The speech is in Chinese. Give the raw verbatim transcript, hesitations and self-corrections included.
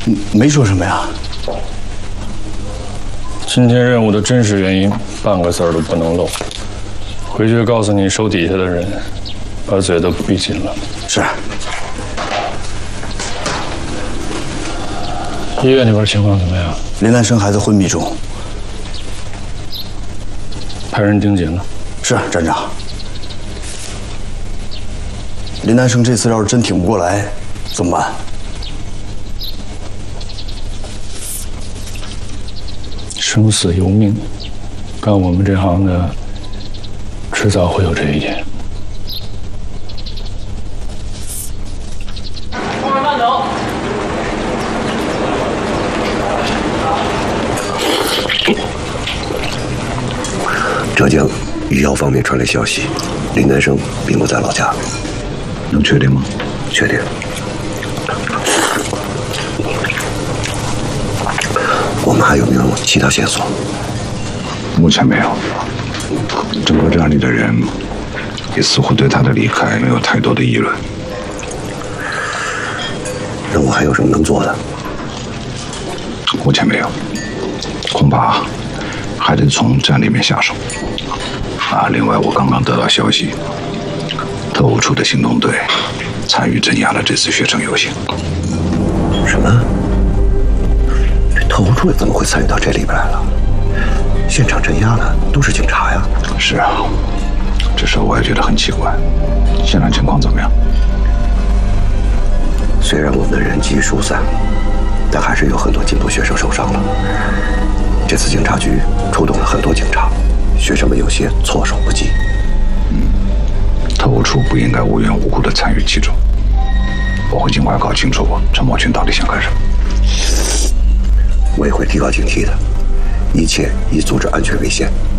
没说什么呀。 今天任务的真实原因，半个字儿都不能漏。回去告诉你手底下的人，把嘴都闭紧了。 是。 医院那边情况怎么样？ 林南生还在昏迷中。 派人盯紧了。 是，站长。林南生这次要是真挺不过来，怎么办？ 生死由命，干我们这行的，迟早会有这一天。 后面慢走。 浙江余姚方面传来消息，林南生并不在老家。 能确定吗？ 确定。我们还有没有其他线索？ 目前没有。整个站里的人也似乎对他的离开没有太多的议论。 那我还有什么能做的？ 目前没有，恐怕还得从站里面下手。啊，另外我刚刚得到消息，特务处的行动队参与镇压了这次学生游行。 什么？这特务处怎么会参与到这里边来了？现场镇压的都是警察呀。 是啊，这时候我也觉得很奇怪。现场情况怎么样？ 虽然我们的人机疏散，但还是有很多进步学生受伤了。这次警察局出动了很多警察，学生们有些措手不及。 嗯，特务处不应该无缘无故的参与其中。我会尽快搞清楚陈默群到底想干什么。 我也会提高警惕的，一切以组织安全为先。